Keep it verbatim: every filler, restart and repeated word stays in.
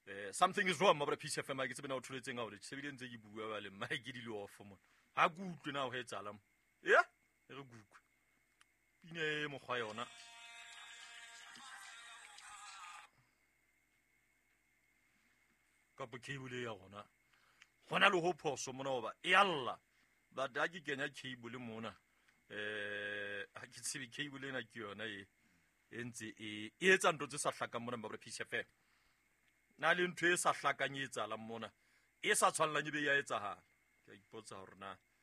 eh something is wrong mabra Peace F M ke tsebena o tholetseng a hore se bile ntse ke bua ba le mai ke dilo off mo ha kutlwe na o hetsa lam ya re gukwe pine mo khwa yona ka po cable ya gona gona le ho phoso mona oba e alla ba da ke kenya cable mona eh ha ke tsebe cable ena ke yona e entse e etsa ntlo tse sa hlaka mona mabra Peace F M na le ntwe sa hlakanyetsa la mona e sa tshwanela nyebe ya etsa ha ke ipotsa hore na